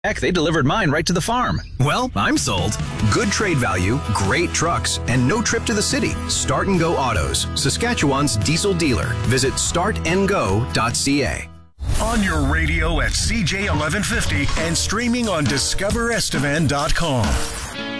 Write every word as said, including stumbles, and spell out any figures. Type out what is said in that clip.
Heck, they delivered mine right to the farm. Well, I'm sold. Good trade value, great trucks, and no trip to the city. Start and Go Autos, Saskatchewan's diesel dealer. Visit start and go dot c a. On your radio at C J eleven fifty and streaming on discover estevan dot com.